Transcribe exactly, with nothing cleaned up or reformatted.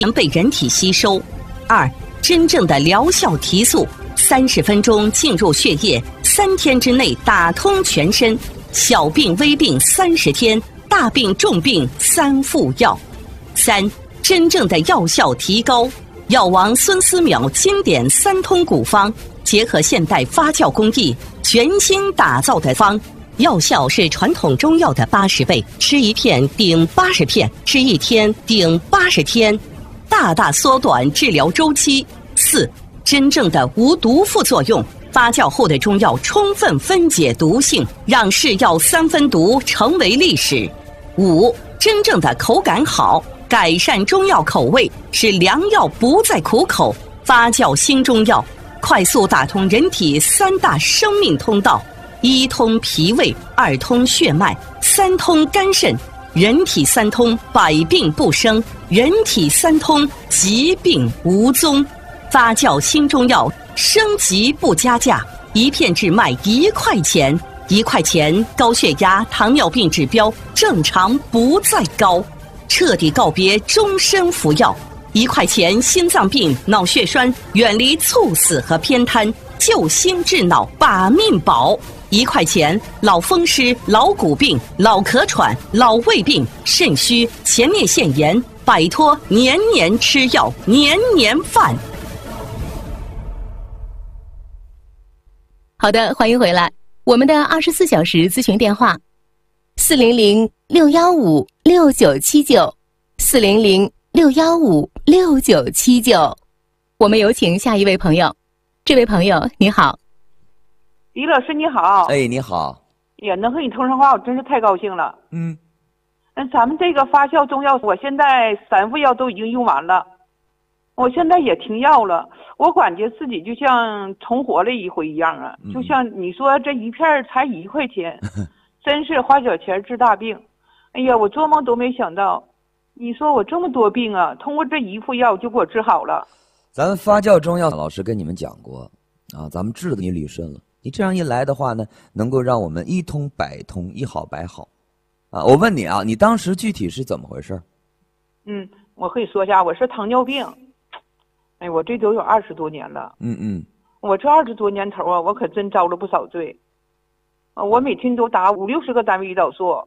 能被人体吸收。二、真正的疗效提速，三十分钟进入血液，三天之内打通全身。小病微病三十天，大病重病三副药。三、真正的药效提高，药王孙思邈经典三通古方，结合现代发酵工艺，全新打造的方，药效是传统中药的八十倍，吃一片顶八十片，吃一天顶八十天，大大缩短治疗周期。四、真正的无毒副作用，发酵后的中药充分分解毒性，让是药三分毒成为历史。五、真正的口感好，改善中药口味，使良药不再苦口，发酵新中药，快速打通人体三大生命通道：一通脾胃，二通血脉，三通肝肾。人体三通，百病不生；人体三通，疾病无踪。发酵新中药，升级不加价，一片只卖一块钱，一块钱高血压、糖尿病指标正常不再高，彻底告别终身服药。一块钱心脏病、脑血栓远离猝死和偏瘫，救心治脑把命保。一块钱老风湿、老骨病、老咳喘、老胃病、肾虚、前列腺炎，摆脱年年吃药、年年犯。 好的，欢迎回来。我们的二十四小时咨询电话：四零零六幺五六九七九，四零零六幺五六九七九。我们有请下一位朋友。这位朋友，你好。 李老师你好。 哎，你好。 也能和你通上话，我真是太高兴了。 嗯。 那咱们这个发酵中药，我现在三副药都已经用完了，我现在也停药了。我感觉自己就像重活了一回一样啊，就像你说这一片才一块钱，真是花小钱治大病。哎呀，我做梦都没想到，你说我这么多病啊，通过这一副药就给我治好了。 咱们发酵中药老师跟你们讲过啊，咱们治的你捋顺了。你这样一来的话呢，能够让我们一通百通，一好百好。啊，我问你啊，你当时具体是怎么回事？ 嗯，我可以说一下，我是糖尿病。哎，我这都有二十多年了。 嗯嗯。 我这二十多年头啊，我可真遭了不少罪。啊，我每天都打五六十个单位胰岛素，